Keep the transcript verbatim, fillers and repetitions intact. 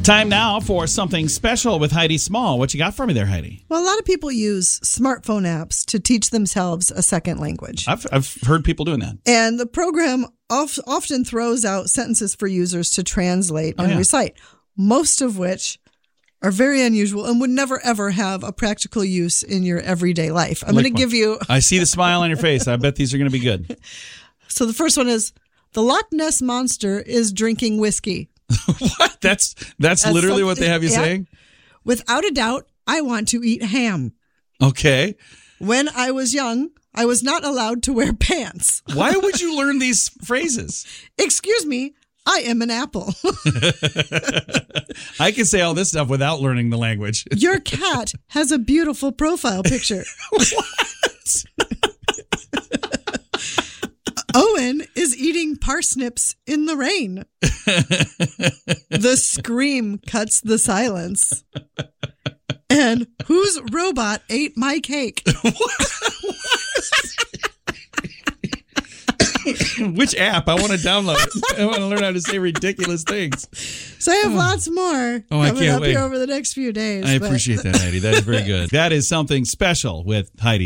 Time now for something special with Heidi Small. What you got for me there, Heidi? Well, a lot of people use smartphone apps to teach themselves a second language. I've I've heard people doing that. And the program of, often throws out sentences for users to translate and oh, yeah. recite, most of which are very unusual and would never, ever have a practical use in your everyday life. I'm Like going to give you... I see the smile on your face. I bet these are going to be good. So the first one is, the Loch Ness Monster is drinking whiskey. What? That's that's, that's literally what they have you yeah. saying? Without a doubt, I want to eat ham. Okay. When I was young, I was not allowed to wear pants. Why would you learn these phrases? Excuse me, I am an apple. I can say all this stuff without learning the language. Your cat has a beautiful profile picture. What? Owen is eating parsnips in the rain. The scream cuts the silence. And whose robot ate my cake? Which app? I want to download it. I want to learn how to say ridiculous things. So I have oh. lots more oh, I coming can't up wait. here over the next few days. I but. appreciate that, Heidi. That is very good. That is something special with Heidi.